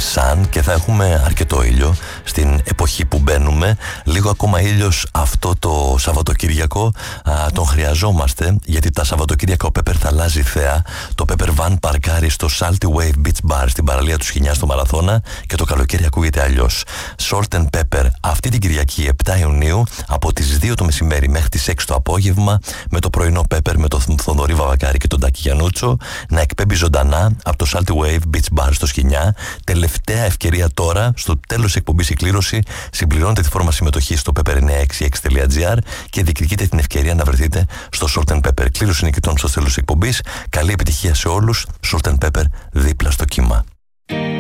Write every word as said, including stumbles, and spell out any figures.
sun και θα έχουμε αρκετό ήλιο στην εποχή που μπαίνουμε. Λίγο ακόμα ήλιος αυτό το Σαββατοκύριακο α, τον χρειαζόμαστε, γιατί τα Σαββατοκύριακα ο Pepper θα αλλάζει θέα. Το Pepper Van παρκάρει στο Salty Wave Beach Bar στην παραλία του Σχοινιά στο Μαραθώνα και το καλοκαίρι ακούγεται αλλιώς. Salt and Pepper αυτή την Κυριακή επτά Ιουνίου από τις δύο το μεσημέρι μέχρι τις έξι το απόγευμα, με το πρωινό Pepper με τον Θοδωρή Βαβακάρη και τον Τάκη Γιαννούτσο να εκπέμπει ζωντανά από το Salty Wave Beach Bar στο Σχοινιά. Τελευταία ευκαιρία τώρα, στο τέλος της εκπομπής η κλήρωση. Συμπληρώνετε τη φόρμα συμμετοχής στο pepper εννιακόσια εξήντα έξι τελεία gr και διεκδικείτε την ευκαιρία να βρεθείτε στο Salt and Pepper. Κλήρωση νικητών στο τέλος της εκπομπής. Καλή επιτυχία σε όλους. Salt and Pepper δίπλα στο κύμα.